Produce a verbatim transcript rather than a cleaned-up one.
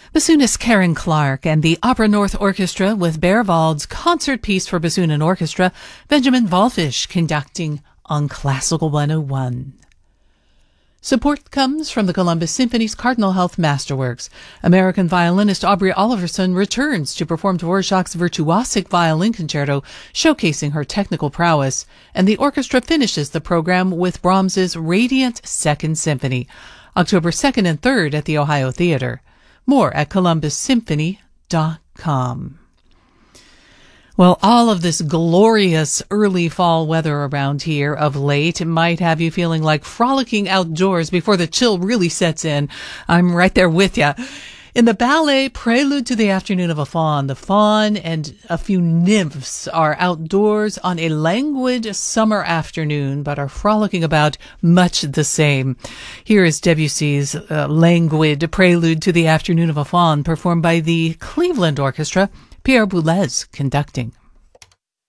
Bassoonist Karen Clark and the Opera North Orchestra with Berwald's concert piece for bassoon and orchestra, Benjamin Wallfisch conducting on Classical one oh one. Support comes from the Columbus Symphony's Cardinal Health Masterworks. American violinist Aubrey Oliverson returns to perform Dvorak's virtuosic violin concerto, showcasing her technical prowess, and the orchestra finishes the program with Brahms's Radiant Second Symphony, October second and third at the Ohio Theater. More at columbus symphony dot com. Well, all of this glorious early fall weather around here of late might have you feeling like frolicking outdoors before the chill really sets in. I'm right there with you. In the ballet Prelude to the Afternoon of a Faun, the faun and a few nymphs are outdoors on a languid summer afternoon, but are frolicking about much the same. Here is Debussy's uh, languid Prelude to the Afternoon of a Faun, performed by the Cleveland Orchestra, Pierre Boulez conducting.